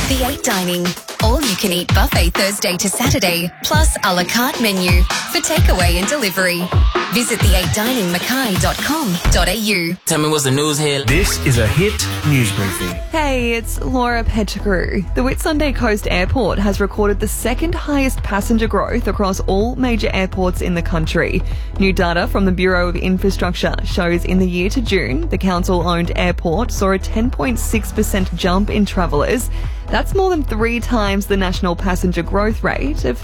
The 8 Dining. All-you-can-eat buffet Thursday to Saturday, plus a la carte menu for takeaway and delivery. Visit the8diningmackay.com.au. Tell me what's the news here. This is a Hit News Briefing. Hey, it's Laura Pettigrew. The Whitsunday Coast Airport has recorded the second highest passenger growth across all major airports in the country. New data from the Bureau of Infrastructure shows in the year to June, the council-owned airport saw a 10.6% jump in travellers. That's more than 3 times the national passenger growth rate of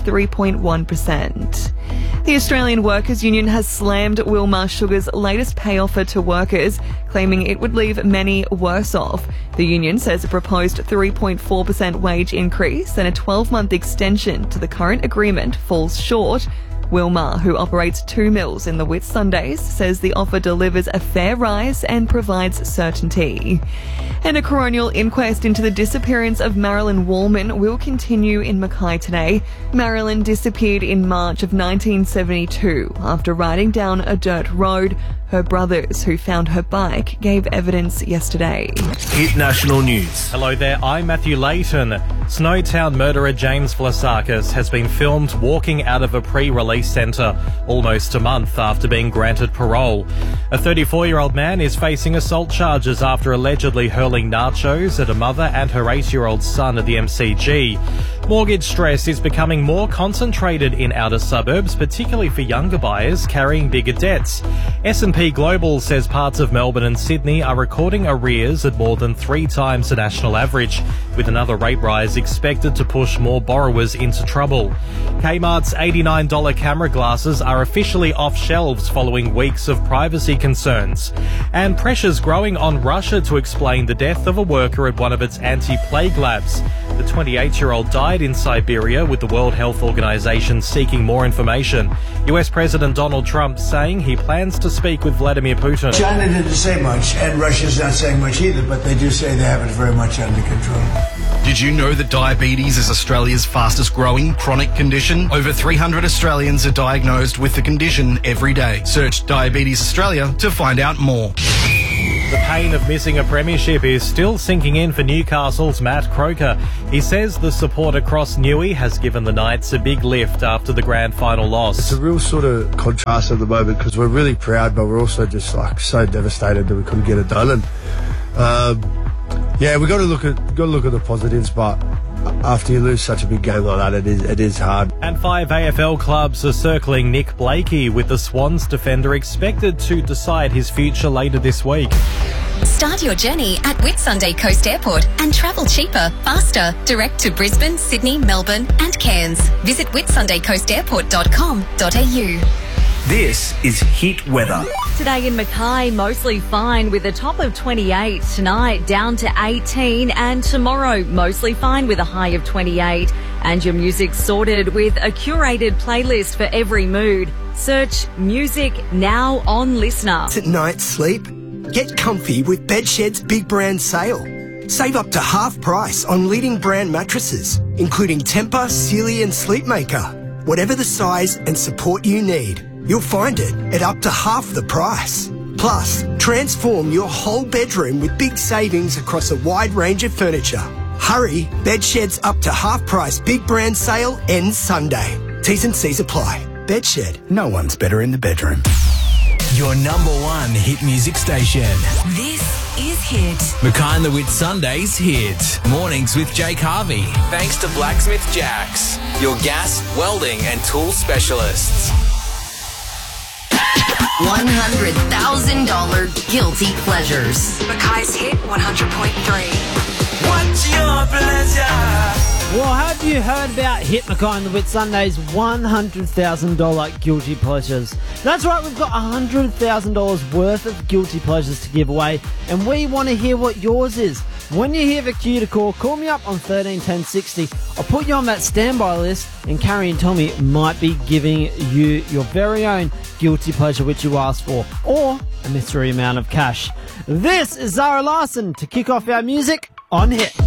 3.1%. The Australian Workers' Union has slammed Wilmar Sugar's latest pay offer to workers, claiming it would leave many worse off. The union says a proposed 3.4% wage increase and a 12-month extension to the current agreement falls short. Wilmar, who operates 2 mills in the Whitsundays, says the offer delivers a fair rise and provides certainty. And a coronial inquest into the disappearance of Marilyn Wallman will continue in Mackay today. Marilyn disappeared in March of 1972 after riding down a dirt road. Her brothers, who found her bike, gave evidence yesterday. Hit National News. Hello there, I'm Matthew Layton. Snowtown murderer James Vlasakis has been filmed walking out of a pre-release centre almost a month after being granted parole. A 34-year-old man is facing assault charges after allegedly hurling nachos at a mother and her 8-year-old son at the MCG. Mortgage stress is becoming more concentrated in outer suburbs, particularly for younger buyers carrying bigger debts. S&P Global says parts of Melbourne and Sydney are recording arrears at more than 3 times the national average, with another rate rise expected to push more borrowers into trouble. Kmart's $89 camera glasses are officially off shelves following weeks of privacy concerns. And pressure's growing on Russia to explain the death of a worker at one of its anti-plague labs. The 28-year-old died in Siberia, with the World Health Organization seeking more information. US President Donald Trump saying he plans to speak with Vladimir Putin. China didn't say much, and Russia's not saying much either, but they do say they have it very much under control. Did you know that diabetes is Australia's fastest growing chronic condition? Over 300 Australians are diagnosed with the condition every day. Search Diabetes Australia to find out more. The pain of missing a premiership is still sinking in for Newcastle's Matt Croker. He says the support across Newey has given the Knights a big lift after the grand final loss. It's a real sort of contrast at the moment because we're really proud, but we're also just like so devastated that we couldn't get it done. And yeah, we got to look at the positives, but after you lose such a big game like that, it is hard. And 5 AFL clubs are circling Nick Blakey, with the Swans defender expected to decide his future later this week. Start your journey at Whitsunday Coast Airport and travel cheaper, faster, direct to Brisbane, Sydney, Melbourne and Cairns. Visit whitsundaycoastairport.com.au. This is Hit Weather. Today in Mackay, mostly fine with a top of 28. Tonight, down to 18. And tomorrow, mostly fine with a high of 28. And your music sorted with a curated playlist for every mood. Search Music Now on Listener. Night's sleep? Get comfy with Bedshed's Big Brand Sale. Save up to half price on leading brand mattresses, including Tempur, Sealy and Sleepmaker. Whatever the size and support you need, you'll find it at up to half the price. Plus, transform your whole bedroom with big savings across a wide range of furniture. Hurry, Bedshed's up to half price Big Brand Sale ends Sunday. T's and C's apply. Bedshed, no one's better in the bedroom. Your number one hit music station. This is Hit. Mackay and the Whitsundays Hit. Mornings with Jake Harvey. Thanks to Blacksmith Jacks, your gas, welding and tool specialists. $100,000 guilty pleasures. Mackay's Hit 100.3. What's your pleasure? Well, have you heard about Hit Mackay and the Whitsundays $100,000 guilty pleasures? That's right, we've got $100,000 worth of guilty pleasures to give away, and we want to hear what yours is. When you hear the cue to call me up on 13 10 60. I'll put you on that standby list, and Carrie and Tommy might be giving you your very own guilty pleasure which you asked for, or a mystery amount of cash. This is Zara Larson to kick off our music on Hit.